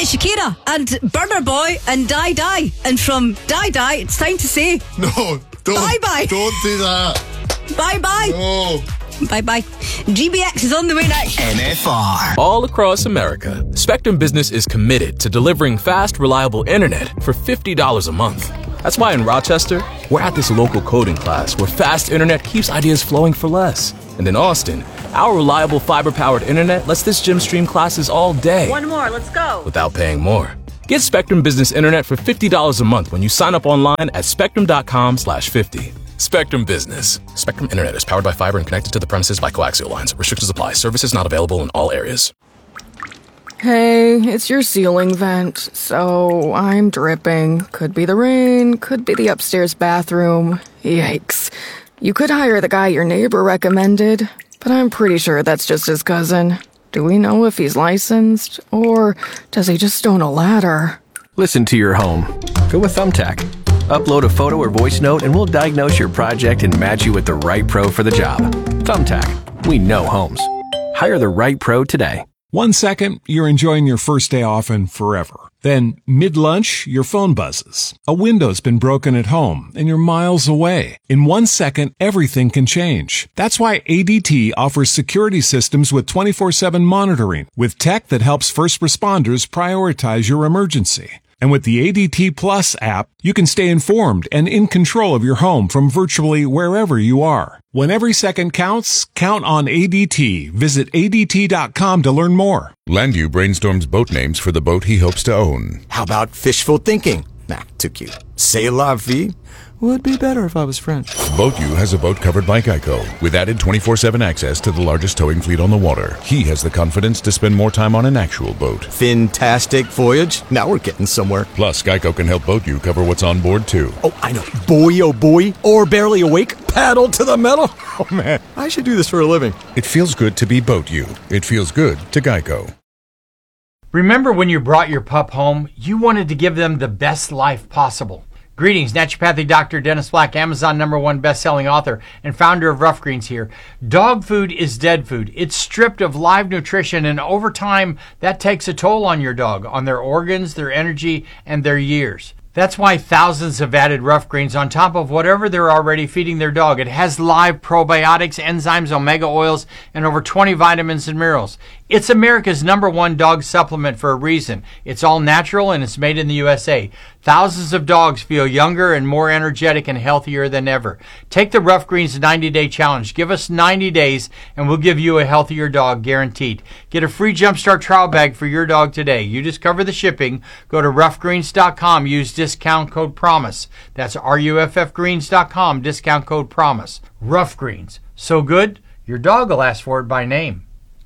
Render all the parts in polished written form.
Shakira and Burner Boy and Die Die. And from Die Die, it's time to say... No, don't. Bye-bye. Don't do that. Bye-bye. No. Bye-bye. GBX is on the way next. NFR. All across America, Spectrum Business is committed to delivering fast, reliable internet for $50 a month. That's why in Rochester, we're at this local coding class where fast internet keeps ideas flowing for less. And in Austin, our reliable fiber-powered internet lets this gym stream classes all day. One more, let's go. Without paying more. Get Spectrum Business Internet for $50 a month when you sign up online at spectrum.com/50. Spectrum Business. Spectrum Internet is powered by fiber and connected to the premises by coaxial lines. Restrictions apply. Services not available in all areas. Hey, it's your ceiling vent, so I'm dripping. Could be the rain, could be the upstairs bathroom. Yikes. You could hire the guy your neighbor recommended, but I'm pretty sure that's just his cousin. Do we know if he's licensed, or does he just own a ladder? Listen to your home. Go with Thumbtack. Upload a photo or voice note and we'll diagnose your project and match you with the right pro for the job. Thumbtack. We know homes. Hire the right pro today. 1 second, you're enjoying your first day off and forever. Then, mid-lunch, your phone buzzes. A window's been broken at home, and you're miles away. In 1 second, everything can change. That's why ADT offers security systems with 24/7 monitoring, with tech that helps first responders prioritize your emergency. And with the ADT Plus app, you can stay informed and in control of your home from virtually wherever you are. When every second counts, count on ADT. Visit ADT.com to learn more. Landview brainstorms boat names for the boat he hopes to own. How about fishful thinking? Nah, too cute. C'est la vie? Would be better if I was French. BoatU has a boat covered by Geico, with added 24/7 access to the largest towing fleet on the water. He has the confidence to spend more time on an actual boat. Fantastic voyage. Now we're getting somewhere. Plus, Geico can help BoatU cover what's on board, too. Oh, I know. Boy, oh boy. Or barely awake. Paddle to the metal. Oh, man. I should do this for a living. It feels good to be BoatU. It feels good to Geico. Remember when you brought your pup home, you wanted to give them the best life possible. Greetings, naturopathic Dr. Dennis Black, Amazon #1 best-selling author and founder of Rough Greens here. Dog food is dead food. It's stripped of live nutrition, and over time, that takes a toll on your dog, on their organs, their energy, and their years. That's why thousands have added Rough Greens on top of whatever they're already feeding their dog. It has live probiotics, enzymes, omega oils, and over 20 vitamins and minerals. It's America's #1 dog supplement for a reason. It's all natural and it's made in the USA. Thousands of dogs feel younger and more energetic and healthier than ever. Take the Rough Greens 90-day challenge. Give us 90 days and we'll give you a healthier dog guaranteed. Get a free Jumpstart trial bag for your dog today. You just cover the shipping. Go to roughgreens.com. Use discount code PROMISE. That's ruffgreens.com. Discount code PROMISE. Rough Greens. So good, your dog will ask for it by name.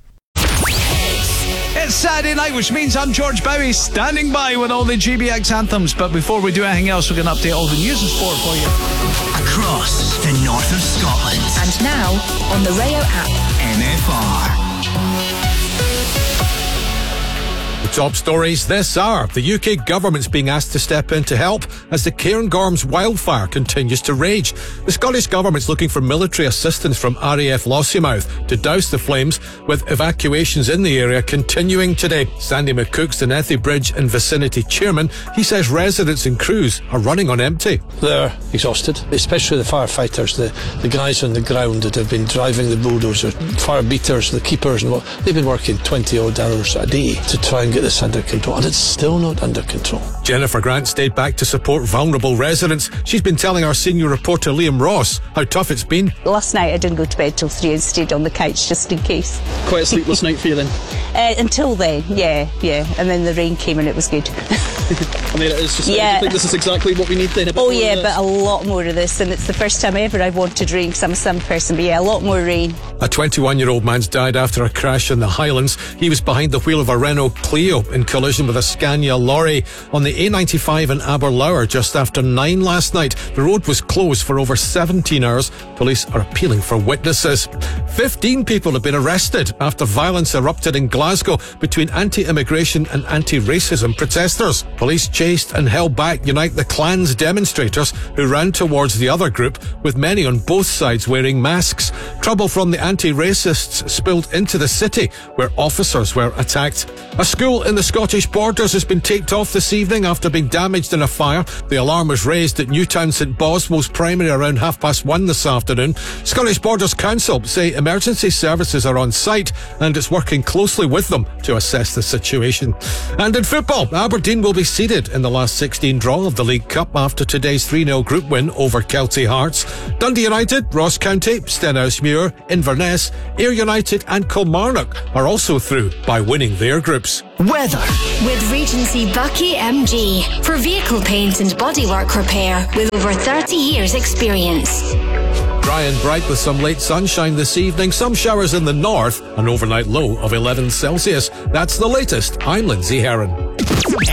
It's Saturday night, which means I'm George Bowie standing by with all the GBX anthems. But before we do anything else, we're going to update all the news and sport for you. Across the north of Scotland. And now on the Rayo app. NFR. The top stories this hour. The UK government's being asked to step in to help as the Cairngorms wildfire continues to rage. The Scottish government's looking for military assistance from RAF Lossiemouth to douse the flames, with evacuations in the area continuing today. Sandy McCook's the Nethy Bridge and vicinity chairman. He says residents and crews are running on empty. They're exhausted, especially the firefighters, the guys on the ground that have been driving the bulldozer, fire beaters, the keepers, and they've been working 20 odd hours a day to try and get this under control, and it's still not under control. Jennifer Grant stayed back to support vulnerable residents. She's been telling our senior reporter Liam Ross how tough it's been. Last night I didn't go to bed till 3 and stayed on the couch just in case. Quite a sleepless night for you then? Until then, yeah. And then the rain came and it was good. I mean, it is just. Yeah. I think this is exactly what we need then. Oh yeah, but a lot more of this, and it's the first time ever I've wanted rain because I'm a sun person. But yeah, a lot more rain. A 21-year-old man's died after a crash in the Highlands. He was behind the wheel of a Renault Clio in collision with a Scania lorry on the A95 in Aberlour just after 9 last night. The road was closed for over 17 hours. Police are appealing for witnesses. 15 people have been arrested after violence erupted in Glasgow between anti-immigration and anti-racism protesters. Police chased and held back Unite the Clans demonstrators who ran towards the other group, with many on both sides wearing masks. Trouble from the anti-racists spilled into the city, where officers were attacked. A school in the Scottish Borders has been taped off this evening after being damaged in a fire. The alarm was raised at Newtown St Boswell's Primary around 1:30 this afternoon. Scottish Borders Council say emergency services are on site and it's working closely with them to assess the situation. And in football, Aberdeen will be seeded in the last 16 draw of the League Cup after today's 3-0 group win over Kelty Hearts. Dundee United, Ross County, Stenhousemuir, Inverness, Ayr United and Kilmarnock are also through by winning their groups. Weather. With Regency Bucky MG for vehicle paint and bodywork repair with over 30 years experience. Dry and bright with some late sunshine this evening, some showers in the north, an overnight low of 11 Celsius. That's the latest. I'm Lindsay Heron.